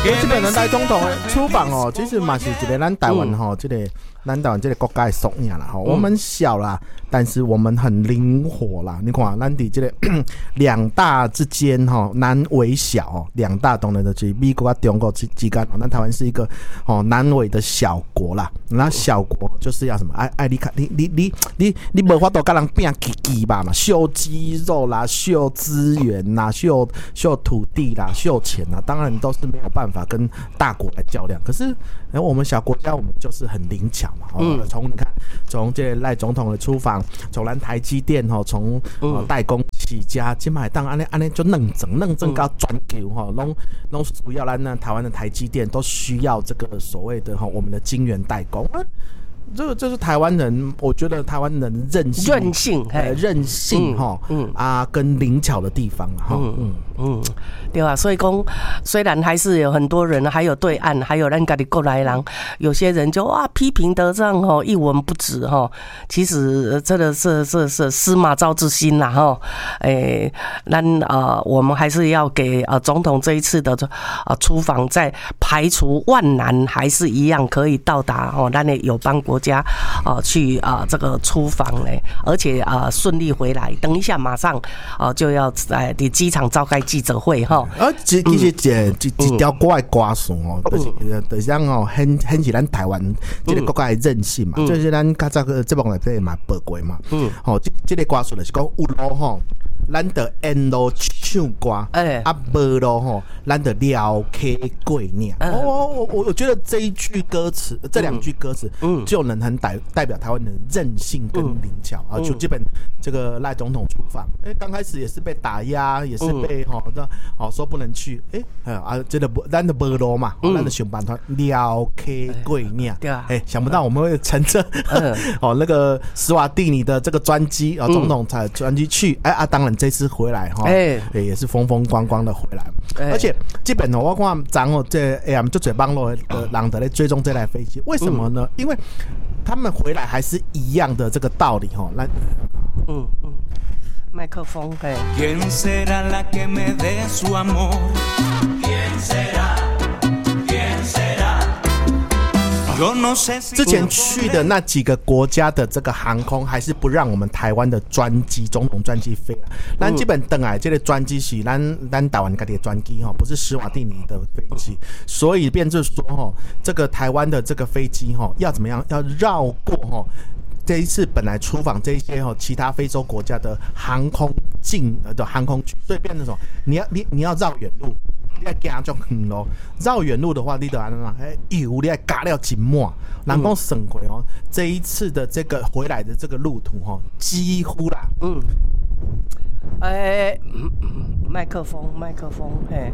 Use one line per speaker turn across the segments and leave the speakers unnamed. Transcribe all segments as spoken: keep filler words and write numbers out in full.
基本上赖总统的出访哦，其实嘛是一个咱台湾吼，这个咱台湾这个国家的缩影啦吼。我们小啦，但是我们很灵活啦。你看，咱伫这个两大之间吼，南为小，两大当然就是美国跟中国之之间，咱台湾是一个哦南为的小国啦。那小国就是要什么？爱爱你看，你你你你你无法度跟人拼鸡鸡吧嘛，秀肌肉啦，秀资源啦，秀秀土地啦，秀钱啦，当然都是没有办法跟大国来较量。可是，哎，我们小国家，我们就是很灵巧嘛。哦，从你看，从这赖总统的出访，从咱台积电吼，从、呃、代工起家，今买当安尼安尼就弄整弄整到全球哈，拢拢主要咱那台湾的台积电都需要这个所谓的哈我们的晶圆代工。这个就是台湾人，我觉得台湾人韧性、
韧性、
呃、韧性哈，嗯, 嗯啊，跟灵巧的地方哈，嗯嗯
嗯，对啊，所以讲，虽然还是有很多人，还有对岸，还有咱家己过来人，有些人就哇批评得这样哈一文不值哈，其实这个是是是司马昭之心啦哈，诶，咱呃我们还是要给呃总统这一次的呃出访，在排除万难，还是一样可以到达哦，咱的友邦国家啊、呃、去啊、呃、这个出访嘞，而且啊顺、呃、利回来。等一下马上啊、呃、就要在的机场召开记者会哈。
啊，其其实一一一条歌的歌词哦，就是就是讲哦，很很是咱台湾这个国家的韧性嘛，嗯、就是咱较早个节目内底嘛报过嘛。嗯，哦，这这个歌词就是讲有路吼。咱得沿路唱歌，哎，啊，无路吼，咱得撩开过念。哦，我我我觉得这一句歌词，这两句歌词，嗯，就能很代代表台湾的韧性跟灵巧啊。就基本这个赖总统出访，哎，刚开始也是被打压，也是被吼的，哦说不能去，哎，啊，这个咱的无路嘛，咱的想办法撩开过念，对啊，哎，想不到我们会乘着哦那个斯瓦蒂尼的这个专机啊，总统才专机去，哎啊，当然。这次回来哈，哎、欸，也是风风光光的回来，欸、而且基本哦，我看昨哦这 A M 就嘴帮路的人在追踪这台飞机，为什么呢？嗯、因为他们回来还是一样的这个道理哈。来，
嗯嗯，麦克风，哎。
之前去的那几个国家的这个航空还是不让我们台湾的专机总统专机飞，咱基本等来这个专机是咱咱台湾自己的专机哈，不是史瓦蒂尼的飞机，所以变成说哈，这个台湾的这个飞机哈要怎么样？要绕过哈。这一次本来出访这些哈其他非洲国家的航空境的航空区，所以变成什么？你要你你要绕远路。你要行足远咯，绕远路的话，你得安怎？哎，油你要加了真满，人讲省回哦。这一次的这个回来的这个路途哈，几乎啦。嗯。
哎，麦克风，麦克风，嘿。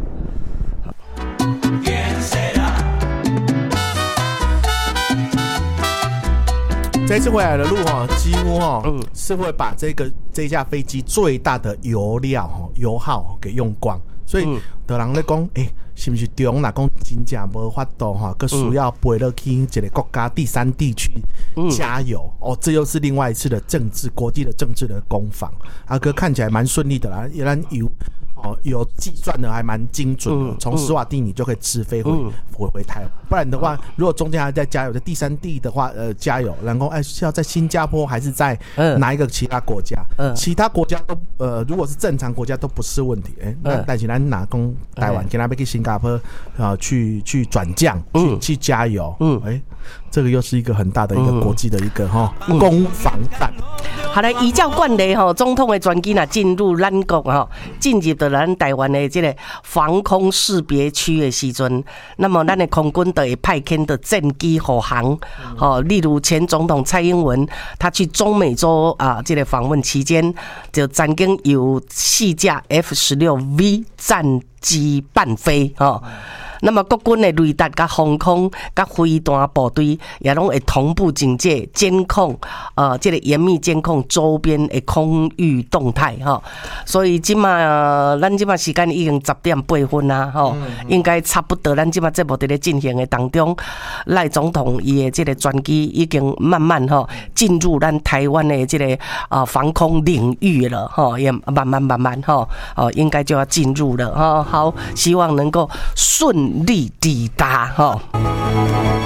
这一次回来的路哈，几乎哈是会把这个这架飞机最大的油料哈油耗给用光。所以，有人咧讲，诶、欸，是不是中若讲真正无法度哈，佮需要飞落去一个国家第三地去加油、嗯、哦，这又是另外一次的政治国际的政治的攻防。阿哥看起来蛮顺利的啦，也然有哦有计算的还蛮精准的，从史瓦蒂尼就可以直飞回、嗯、回回台湾。不然的话，如果中间还在加油，在第三地的话，呃，加油，然后哎是要在新加坡还是在哪一个其他国家？嗯、其他国家都呃，如果是正常国家都不是问题。哎、欸，那但是咱拿公台湾，跟他们去新加坡啊、呃，去去转降，去、嗯、去加油。嗯，哎、欸，这个又是一个很大的一个国际的一个哈、嗯、攻防战。
好来，依照惯例哈，总统的专机呐进入咱国哈，进入到咱台湾的这个防空识别区的时阵，那么咱的空军都会派遣的战机护航。哦，例如前总统蔡英文，他去中美洲啊这个访问期间，就曾经有四架 F 十六 V 战机伴飞哦。那么国军的雷达、甲防空、甲飞弹部队也拢会同步警戒、监控，呃，这个严密监控周边的空域动态哈。所以今嘛，咱今嘛时间已经十点八分啦，吼、嗯嗯，应该差不多。咱今嘛节目伫咧进行的当中，赖总统伊的这个专机已经慢慢吼进入咱台湾的这个啊防空领域了，哈，也慢慢慢慢哈，哦，应该就要进入了哈。好，希望能够顺顺利抵达哈。